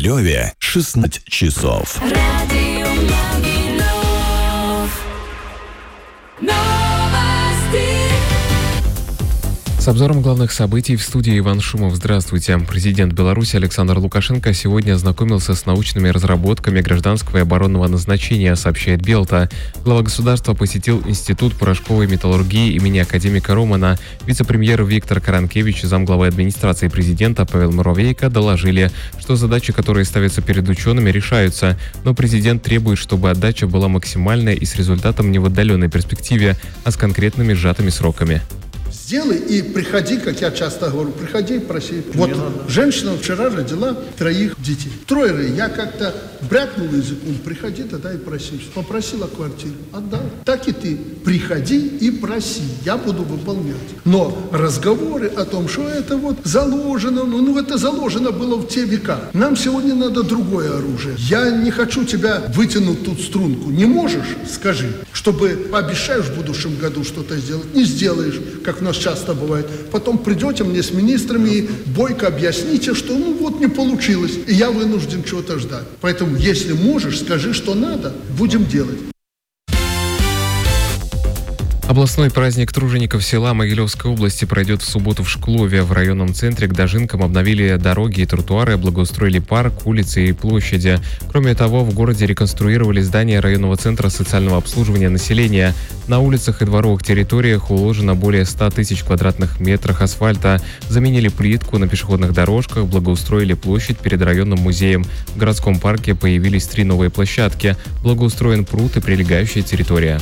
Могилеве 16 часов. Радио Могилев. Новости. С обзором главных событий в студии Иван Шумов. Здравствуйте. Президент Беларуси Александр Лукашенко сегодня ознакомился с научными разработками гражданского и оборонного назначения, сообщает Белта. Глава государства посетил Институт порошковой металлургии имени академика Романа. Вице-премьер Виктор Каранкевич и замглавы администрации президента Павел Муравейко доложили, что задачи, которые ставятся перед учеными, решаются. Но президент требует, чтобы отдача была максимальной и с результатом не в отдаленной перспективе, а с конкретными сжатыми сроками. Сделай и приходи, как я часто говорю, приходи и проси. Вот женщина вчера родила 3 детей. 3. Я как-то брякнул языком, приходи тогда и проси. Попросила квартиру, отдал. Так и ты, приходи и проси, я буду выполнять. Но разговоры о том, что это вот заложено, это заложено было в те века. Нам сегодня надо другое оружие. Я не хочу тебя вытянуть тут струнку. Не можешь? Скажи. Чтобы обещаешь в будущем году что-то сделать, не сделаешь, как у нас часто бывает. Потом придете мне с министрами и бойко объясните, что не получилось, и я вынужден чего-то ждать. Поэтому, если можешь, скажи, что надо, будем делать. Областной праздник тружеников села Могилевской области пройдет в субботу в Шклове. В районном центре к Дожинкам обновили дороги и тротуары, благоустроили парк, улицы и площади. Кроме того, в городе реконструировали здание районного центра социального обслуживания населения. На улицах и дворовых территориях уложено более 100 тысяч квадратных метров асфальта. Заменили плитку на пешеходных дорожках, благоустроили площадь перед районным музеем. В городском парке появились 3 новые площадки. Благоустроен пруд и прилегающая территория.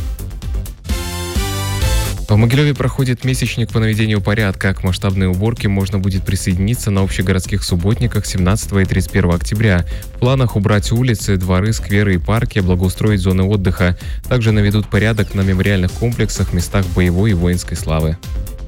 В Могилеве проходит месячник по наведению порядка. К масштабной уборке можно будет присоединиться на общегородских субботниках 17 и 31 октября. В планах убрать улицы, дворы, скверы и парки, благоустроить зоны отдыха. Также наведут порядок на мемориальных комплексах, местах боевой и воинской славы.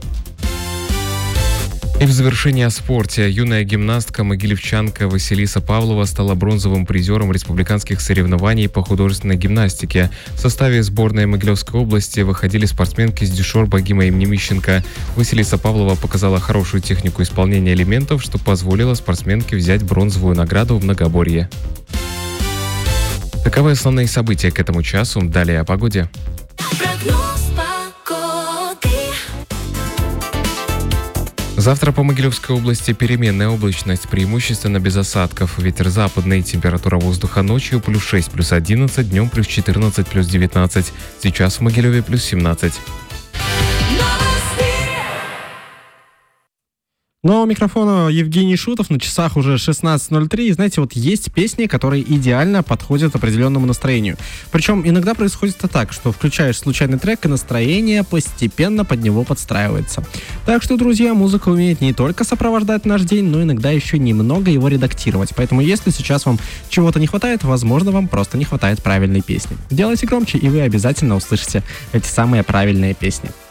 И в завершении о спорте. Юная гимнастка могилевчанка Василиса Павлова стала бронзовым призером республиканских соревнований по художественной гимнастике. В составе сборной Могилевской области выходили спортсменки с Дюшор, Багима и Мнемищенко. Василиса Павлова показала хорошую технику исполнения элементов, что позволило спортсменке взять бронзовую награду в многоборье. Таковы основные события к этому часу. Далее о погоде. Завтра по Могилевской области переменная облачность, преимущественно без осадков. Ветер западный, температура воздуха ночью +6, +11, днем +14, +19. Сейчас в Могилеве +17. Но у микрофона Евгений Шутов, на часах уже 16:03. И знаете, вот есть песни, которые идеально подходят определенному настроению. Причем иногда происходит это так, что включаешь случайный трек, и настроение постепенно под него подстраивается. Так что, друзья, музыка умеет не только сопровождать наш день, но иногда еще немного его редактировать. Поэтому если сейчас вам чего-то не хватает, возможно, вам просто не хватает правильной песни. Делайте громче, и вы обязательно услышите эти самые правильные песни.